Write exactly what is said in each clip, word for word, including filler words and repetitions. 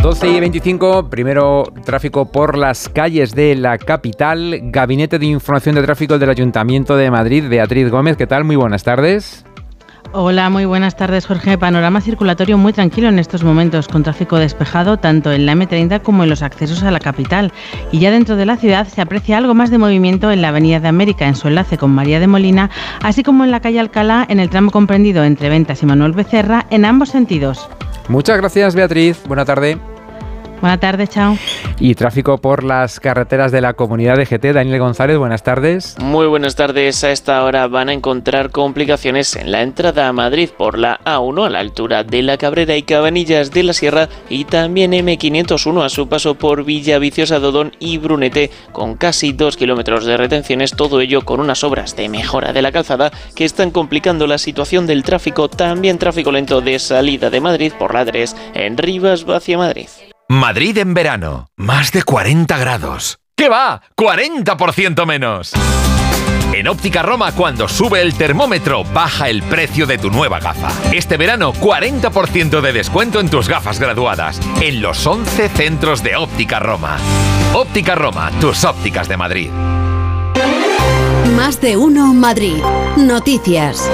doce y veinticinco, primero tráfico por las calles de la capital. Gabinete de Información de Tráfico del Ayuntamiento de Madrid. Beatriz Gómez, ¿qué tal? Muy buenas tardes. Hola, muy buenas tardes, Jorge. Panorama circulatorio muy tranquilo en estos momentos, con tráfico despejado tanto en la eme treinta como en los accesos a la capital. Y ya dentro de la ciudad se aprecia algo más de movimiento en la Avenida de América, en su enlace con María de Molina, así como en la calle Alcalá, en el tramo comprendido entre Ventas y Manuel Becerra, en ambos sentidos. Muchas gracias, Beatriz. Buena tarde. Buenas tardes, chao. Y tráfico por las carreteras de la comunidad de G T. Daniel González, buenas tardes. Muy buenas tardes. A esta hora van a encontrar complicaciones en la entrada a Madrid por la A uno a la altura de La Cabrera y Cabanillas de la Sierra, y también eme quinientos uno a su paso por Villaviciosa, Dodón y Brunete, con casi dos kilómetros de retenciones, todo ello con unas obras de mejora de la calzada que están complicando la situación del tráfico. También tráfico lento de salida de Madrid por la tres en Rivas hacia Madrid. Madrid en verano, más de cuarenta grados. ¿Qué va? ¡cuarenta por ciento menos! En Óptica Roma, cuando sube el termómetro, baja el precio de tu nueva gafa. Este verano, cuarenta por ciento de descuento en tus gafas graduadas, en los once centros de Óptica Roma. Óptica Roma, tus ópticas de Madrid. Más de uno Madrid. Noticias.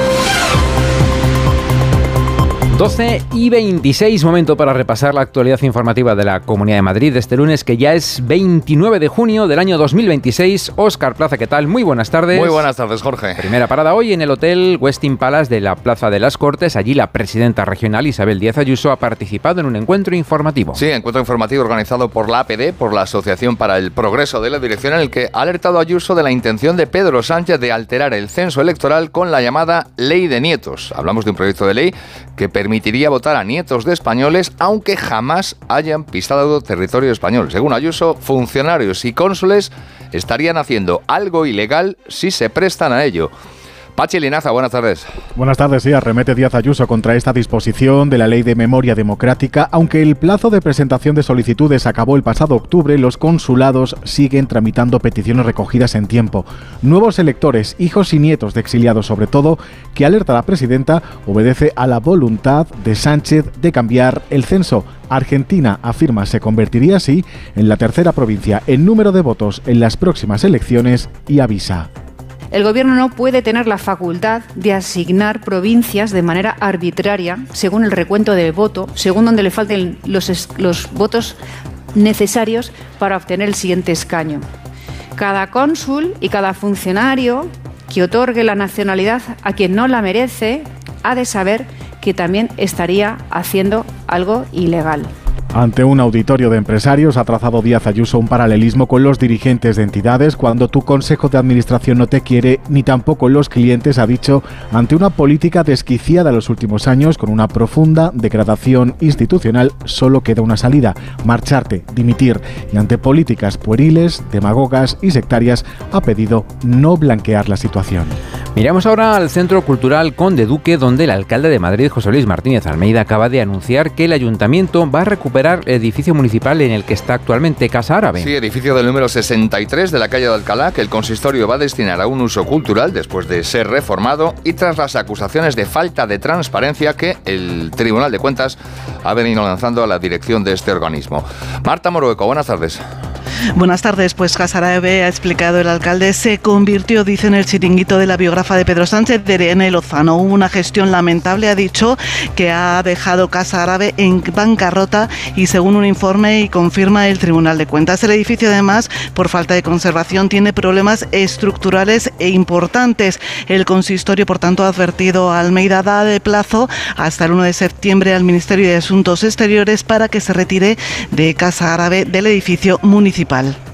doce y veintiséis, momento para repasar la actualidad informativa de la Comunidad de Madrid de este lunes, que ya es veintinueve de junio del año dos mil veintiséis. Óscar Plaza, ¿qué tal? Muy buenas tardes. Muy buenas tardes, Jorge. Primera parada hoy en el Hotel Westin Palace de la Plaza de las Cortes. Allí la presidenta regional Isabel Díaz Ayuso ha participado en un encuentro informativo. Sí, encuentro informativo organizado por la A P D, por la Asociación para el Progreso de la Dirección, en el que ha alertado a Ayuso de la intención de Pedro Sánchez de alterar el censo electoral con la llamada Ley de Nietos. Hablamos de un proyecto de ley que permitiría votar a nietos de españoles aunque jamás hayan pisado territorio español. Según Ayuso, funcionarios y cónsules estarían haciendo algo ilegal si se prestan a ello. Pachi Linaza, buenas tardes. Buenas tardes, sí, arremete Díaz Ayuso contra esta disposición de la Ley de Memoria Democrática. Aunque el plazo de presentación de solicitudes acabó el pasado octubre, los consulados siguen tramitando peticiones recogidas en tiempo. Nuevos electores, hijos y nietos de exiliados sobre todo, que alerta la presidenta, obedece a la voluntad de Sánchez de cambiar el censo. Argentina, afirma, se convertiría así en la tercera provincia en número de votos en las próximas elecciones y avisa: el Gobierno no puede tener la facultad de asignar provincias de manera arbitraria, según el recuento de voto, según donde le falten los, los votos necesarios para obtener el siguiente escaño. Cada cónsul y cada funcionario que otorgue la nacionalidad a quien no la merece ha de saber que también estaría haciendo algo ilegal. Ante un auditorio de empresarios ha trazado Díaz Ayuso un paralelismo con los dirigentes de entidades. Cuando tu consejo de administración no te quiere, ni tampoco los clientes, ha dicho, ante una política desquiciada en los últimos años con una profunda degradación institucional, solo queda una salida: marcharte, dimitir. Y ante políticas pueriles, demagogas y sectarias, ha pedido no blanquear la situación. Miramos ahora al Centro Cultural Conde Duque, donde el alcalde de Madrid, José Luis Martínez Almeida, acaba de anunciar que el ayuntamiento va a recuperar el edificio municipal en el que está actualmente Casa Árabe. Sí, edificio del número sesenta y tres de la calle de Alcalá, que el consistorio va a destinar a un uso cultural después de ser reformado y tras las acusaciones de falta de transparencia que el Tribunal de Cuentas ha venido lanzando a la dirección de este organismo. Marta Morueco, buenas tardes. Buenas tardes, pues Casa Árabe, ha explicado el alcalde, se convirtió, dice, en el chiringuito de la biógrafa de Pedro Sánchez, de Irene Lozano. Hubo una gestión lamentable, ha dicho, que ha dejado Casa Árabe en bancarrota y según un informe y confirma el Tribunal de Cuentas. El edificio, además, por falta de conservación, tiene problemas estructurales e importantes. El consistorio, por tanto, ha advertido a Almeida, da de plazo hasta el uno de septiembre al Ministerio de Asuntos Exteriores para que se retire de Casa Árabe del edificio municipal.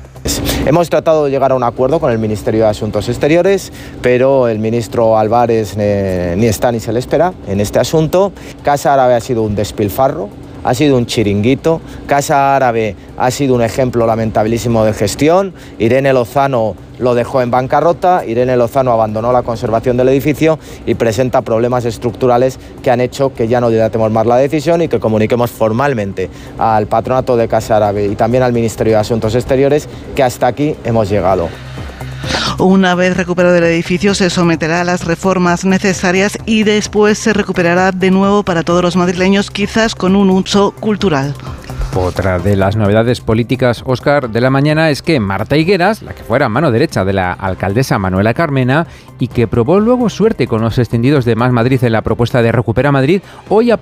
Hemos tratado de llegar a un acuerdo con el Ministerio de Asuntos Exteriores, pero el ministro Álvarez eh, ni está ni se le espera en este asunto. Casa Árabe ha sido un despilfarro, ha sido un chiringuito. Casa Árabe ha sido un ejemplo lamentabilísimo de gestión. Irene Lozano lo dejó en bancarrota, Irene Lozano abandonó la conservación del edificio y presenta problemas estructurales que han hecho que ya no dilatemos más la decisión y que comuniquemos formalmente al patronato de Casa Árabe y también al Ministerio de Asuntos Exteriores que hasta aquí hemos llegado. Una vez recuperado el edificio, se someterá a las reformas necesarias y después se recuperará de nuevo para todos los madrileños, quizás con un uso cultural. Otra de las novedades políticas, Óscar, de la mañana es que Marta Higueras, la que fuera mano derecha de la alcaldesa Manuela Carmena y que probó luego suerte con los extendidos de Más Madrid en la propuesta de Recupera Madrid, hoy ha